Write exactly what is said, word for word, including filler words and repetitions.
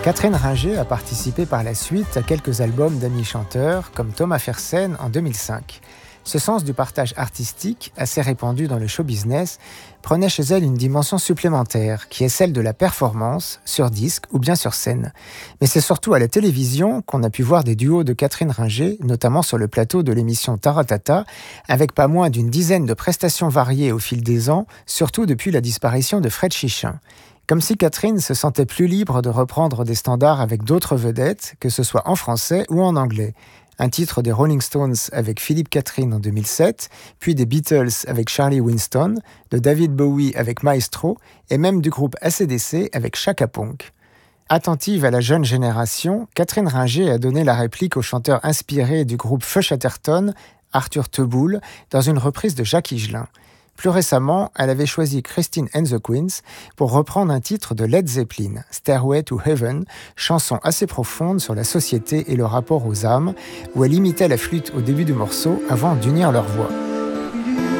Catherine Ringer a participé par la suite à quelques albums d'amis chanteurs, comme Thomas Fersen en deux mille cinq. Ce sens du partage artistique, assez répandu dans le show business, prenait chez elle une dimension supplémentaire, qui est celle de la performance, sur disque ou bien sur scène. Mais c'est surtout à la télévision qu'on a pu voir des duos de Catherine Ringer, notamment sur le plateau de l'émission Taratata, avec pas moins d'une dizaine de prestations variées au fil des ans, surtout depuis la disparition de Fred Chichin. Comme si Catherine se sentait plus libre de reprendre des standards avec d'autres vedettes, que ce soit en français ou en anglais. Un titre des Rolling Stones avec Philippe Catherine en deux mille sept, puis des Beatles avec Charlie Winston, de David Bowie avec Maestro, et même du groupe A C D C avec Chaka Ponk. Attentive à la jeune génération, Catherine Ringer a donné la réplique au chanteur inspiré du groupe Feu Chatterton, Arthur Teboul, dans une reprise de Jacques Higelin. Plus récemment, elle avait choisi Christine and the Queens pour reprendre un titre de Led Zeppelin, Stairway to Heaven, chanson assez profonde sur la société et le rapport aux âmes, où elle imitait la flûte au début du morceau avant d'unir leurs voix.